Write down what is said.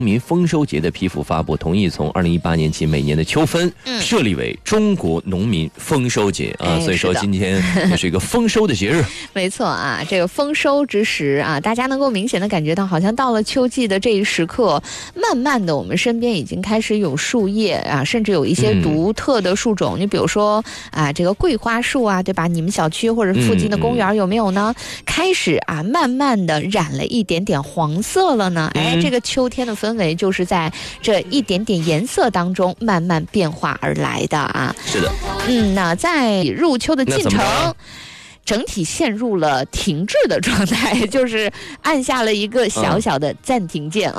民丰收节的批复发布，同意从2018年起每年的秋分设立为中国农民丰收节啊，所以说今天也是一个丰收的节日。 没错啊，这个丰收之时啊，大家能够明显的感觉到，好像到了秋季的这一时刻，慢慢的我们身边已经开始有树叶啊，甚至有一些独特的树种。你比如说啊，这个桂花树啊，对吧？你们小区或者附近的公园有没有呢？开始啊，慢慢的染了一点点黄色了呢。这个秋天的氛围就是在这一点点颜色当中慢慢变化而来的啊。 是的， 那在入秋的进程，整体陷入了停滞的状态，就是按下了一个小小的暂停键啊。